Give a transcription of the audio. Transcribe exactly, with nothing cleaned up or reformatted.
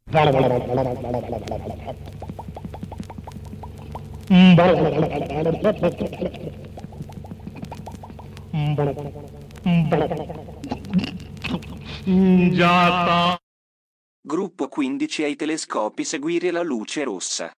Gruppo quindici ai telescopi seguire la luce rossa.